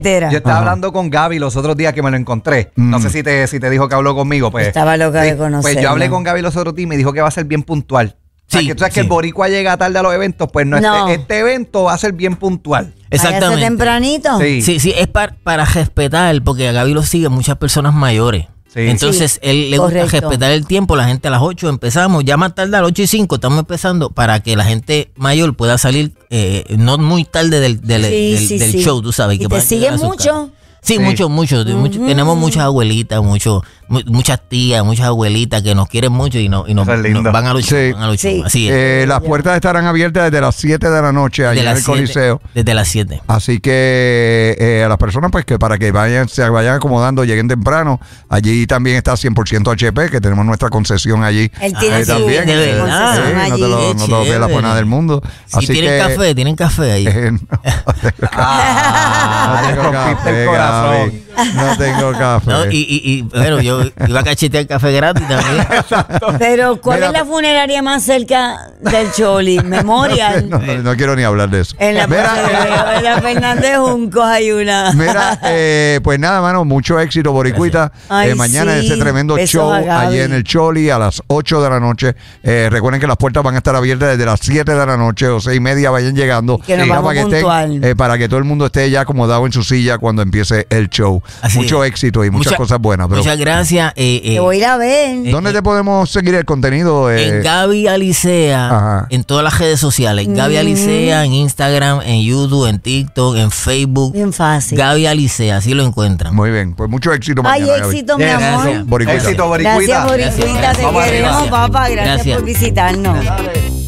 Yo estaba hablando con Gaby los otros días que me lo encontré. No sé si te dijo que habló conmigo. Pues, estaba loca de conocerlo. Pues yo hablé con Gaby los otros días y me dijo que va a ser bien puntual. O sea, que tú sabes que el boricua llega tarde a los eventos, pues no. Este evento va a ser bien puntual. Exactamente. ¿Tempranito? Sí, es para respetar, porque a Gaby lo siguen muchas personas mayores. Sí. Entonces, él le gusta respetar el tiempo. La gente a las 8 empezamos, ya más tarde a las 8:05 estamos empezando para que la gente mayor pueda salir no muy tarde del show, tú sabes. ¿Y te siguen mucho? Sí, mucho. Tenemos muchas abuelitas, muchas tías, muchas abuelitas que nos quieren mucho y nos van a luchar. Sí. Así es. Las puertas estarán abiertas desde las 7 de la noche allá en el Coliseo. Desde las 7. Así que a las personas, pues, que para que se vayan acomodando, lleguen temprano. Allí también está 100% HP, que tenemos nuestra concesión allí. Él tiene también. De verdad. No te lo ve la pena del mundo. Si tienen café ahí. No tengo café, Gaby. No tengo café. No, bueno, yo iba a cachetear café gratis también. Pero ¿cuál es la funeraria más cerca del Choli? Memorial. No quiero ni hablar de eso. En la Fernández Juncos hay una. Mira, pues nada, mano, mucho éxito, boricuita. Mañana ese tremendo show allí en el Choli a las 8 de la noche. Recuerden que las puertas van a estar abiertas desde las 7 de la noche o 6:30 vayan llegando. Que nos vamos para que todo el mundo esté ya acomodado en su silla cuando empiece el show. Mucho éxito y muchas cosas buenas. Pero muchas gracias. Te voy a ir a ver. ¿Dónde te podemos seguir el contenido? En Gaby Alicea, en todas las redes sociales. Gaby Alicea, en Instagram, en YouTube, en TikTok, en Facebook. Bien fácil. Gaby Alicea, así lo encuentran. Muy bien, pues mucho éxito mañana. Éxito, mi amor. Boricuita. Éxito, boricuita. Gracias, boricuita. Te queremos, papá. Gracias por visitarnos.